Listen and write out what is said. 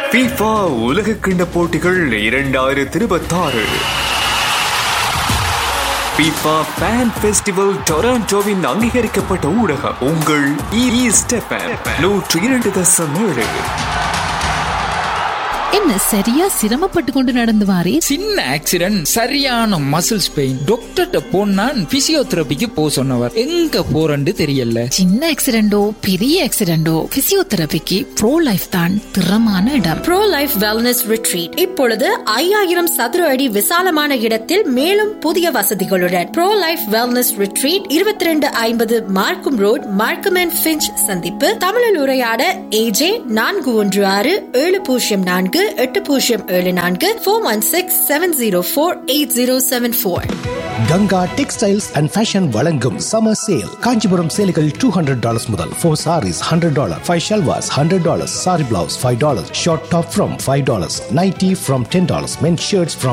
FIFA உலக கிண்ண போட்டிகள் 2026. FIFA Fan Festival டொராண்டோவின் அங்கீகரிக்கப்பட்ட ஊடகம் உங்கள் ESTFM 102.7. என்ன சரியா சிரமப்பட்டு கொண்டு நடந்து வாரே? சின்ன ஆக்சிடென்ட், சரியான மசில்ஸ் பெயின். டாக்டர்கிட்ட போனா பிசியோதெரபிக்கு போ சொன்னவர். எங்க போறன்னு தெரியல. சின்ன ஆக்சிடென்டோ பெரிய ஆக்சிடென்டோ பிசியோதெரபிக்கு ப்ரோ லைஃப் தான் திறமான இடம். ப்ரோ லைஃப் வெல்னஸ் ரிட்ரீட் இப்பொழுது 5000 சதுர அடி விசாலமான இடத்தில் மேலும் புதிய வசதிகளுடன் ப்ரோ லைஃப் வெல்னஸ் ரிட்ரீட் 2250 மார்க்கம் ரோட், மார்க்கம் அண்ட் ஃபிஞ்ச் சந்திப்பு. தமிழில் உரையாட AJ 416-704 874 416-704-8074. Ganga textiles and fashion வழங்கும் சம்மர் சேல். காஞ்சிபுரம் சேலைகள் $200 முதல். 4 sarees $100, 5 shalwars $100, saree blouse $5, short top from $5, nighty from $10, men's shirts from